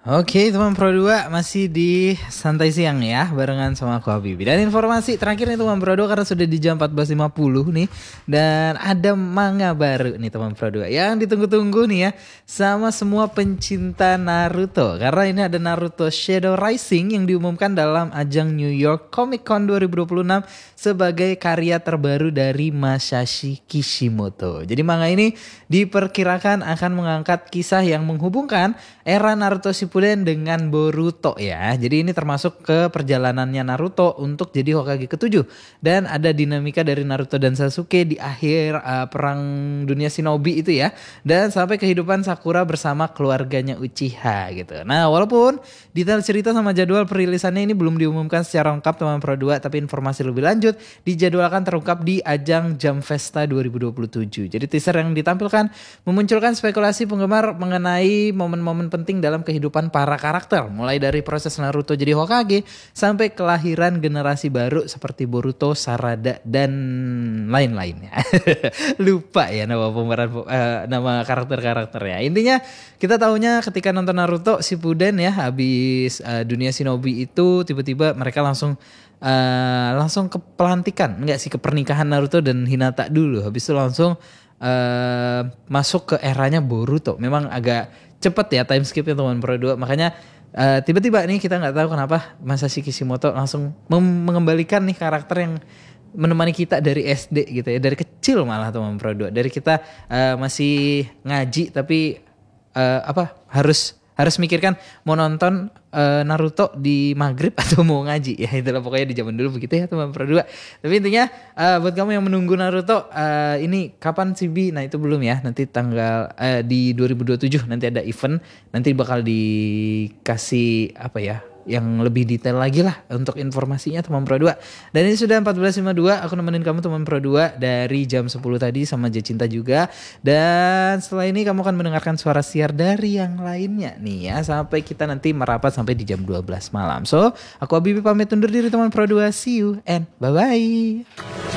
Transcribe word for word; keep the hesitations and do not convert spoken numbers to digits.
Oke teman Pro dua masih di santai siang ya barengan sama aku Habibie. Dan informasi terakhir nih teman Pro dua karena sudah di jam empat belas lima puluh nih. Dan ada manga baru nih teman Pro dua yang ditunggu-tunggu nih ya sama semua pencinta Naruto. Karena ini ada Naruto Shadow Rising yang diumumkan dalam ajang New York Comic Con dua ribu dua puluh enam sebagai karya terbaru dari Masashi Kishimoto. Jadi manga ini diperkirakan akan mengangkat kisah yang menghubungkan era Naruto Shippuden dengan Boruto ya. Jadi ini termasuk ke perjalanannya Naruto untuk jadi Hokage ketujuh. Dan ada dinamika dari Naruto dan Sasuke di akhir uh, perang dunia shinobi itu ya. Dan sampai kehidupan Sakura bersama keluarganya Uchiha gitu. Nah walaupun detail cerita sama jadwal perilisannya ini belum diumumkan secara lengkap teman Pro dua. Tapi informasi lebih lanjut dijadwalkan terungkap di ajang Jam Festa dua ribu dua puluh tujuh. Jadi teaser yang ditampilkan memunculkan spekulasi penggemar mengenai momen-momen penting dalam kehidupan para karakter, mulai dari proses Naruto jadi Hokage sampai kelahiran generasi baru seperti Boruto, Sarada dan lain-lainnya. Lupa ya nama pemeran uh, nama karakter-karakternya. Intinya kita tahunya ketika nonton Naruto Shippuden ya, habis uh, dunia shinobi itu tiba-tiba mereka langsung uh, langsung ke pelantikan, enggak sih, ke pernikahan Naruto dan Hinata dulu. Habis itu langsung uh, masuk ke eranya Boruto. Memang agak cepet ya time skipnya teman Pro dua. Makanya uh, tiba-tiba nih kita gak tahu kenapa Masashi Kishimoto langsung mem- mengembalikan nih karakter yang menemani kita dari S D gitu ya. Dari kecil malah teman Pro dua. Dari kita uh, masih ngaji tapi uh, apa harus harus mikirkan mau nonton uh, Naruto di maghrib atau mau ngaji. Ya itulah pokoknya di zaman dulu begitu ya teman Pro dua. Tapi intinya uh, buat kamu yang menunggu Naruto uh, ini kapan sih Bi? Nah itu belum ya. Nanti tanggal uh, di dua ribu dua puluh tujuh nanti ada event. Nanti bakal dikasih apa ya, yang lebih detail lagi lah untuk informasinya teman Pro dua. Dan ini sudah empat belas lima puluh dua, aku nemenin kamu teman Pro dua dari jam sepuluh tadi sama Jacinta juga. Dan setelah ini kamu akan mendengarkan suara siar dari yang lainnya nih ya, sampai kita nanti merapat sampai di jam dua belas malam. So, aku Habibie pamit undur diri teman Pro dua, see you and bye-bye.